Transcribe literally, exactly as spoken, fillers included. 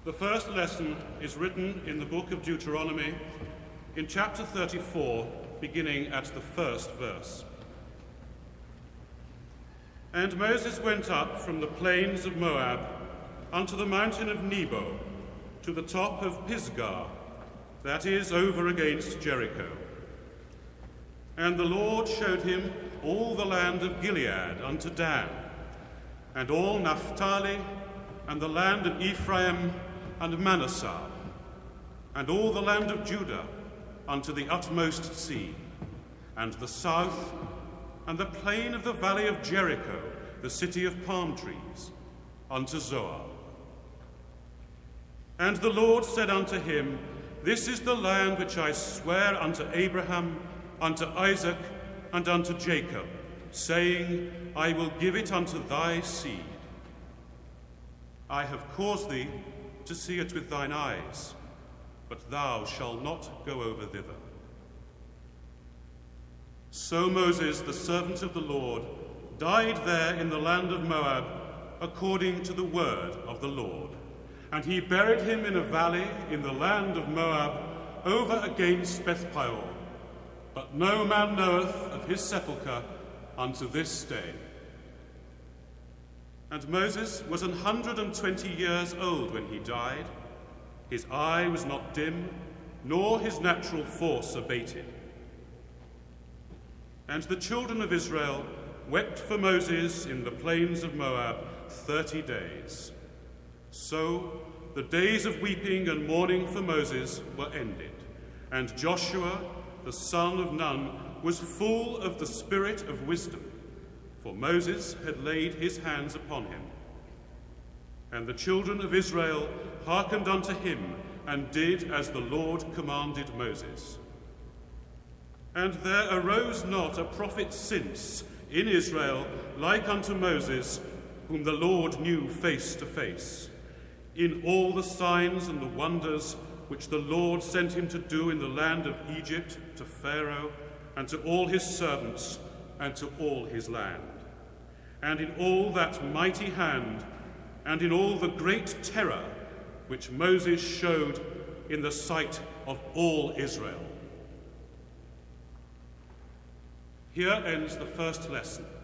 The first lesson is written in the book of Deuteronomy, in chapter thirty-four, beginning at the first verse. And Moses went up from the plains of Moab unto the mountain of Nebo, to the top of Pisgah, that is over against Jericho. And the Lord showed him all the land of Gilead unto Dan, and all Naphtali, and the land of Ephraim and Manasseh, and all the land of Judah unto the utmost sea, and the south, and the plain of the valley of Jericho, the city of palm trees, unto Zoar. And the Lord said unto him, This is the land which I swear unto Abraham, unto Isaac, and unto Jacob, saying, I will give it unto thy seed. I have caused thee to see it with thine eyes, but thou shalt not go over thither. So Moses, the servant of the Lord, died there in the land of Moab, according to the word of the Lord. And he buried him in a valley in the land of Moab, over against Bethpeor. But no man knoweth of his sepulchre unto this day. And Moses was an hundred and twenty years old when he died. His eye was not dim, nor his natural force abated. And the children of Israel wept for Moses in the plains of Moab thirty days. So the days of weeping and mourning for Moses were ended, and Joshua, the son of Nun, was full of the spirit of wisdom, for Moses had laid his hands upon him. And the children of Israel hearkened unto him, and did as the Lord commanded Moses. And there arose not a prophet since in Israel like unto Moses, whom the Lord knew face to face, in all the signs and the wonders which the Lord sent him to do in the land of Egypt to Pharaoh, and to all his servants, and to all his land. And in all that mighty hand, and in all the great terror which Moses showed in the sight of all Israel. Here ends the first lesson.